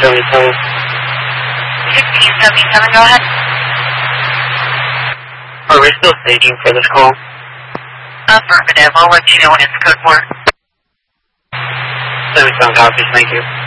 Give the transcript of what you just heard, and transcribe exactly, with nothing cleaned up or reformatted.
seventy-seven. sixteen seventy-seven, go ahead. Are we still staging for this call? Affirmative. I'll let you know when it's code for. seventy-seven copies, thank you.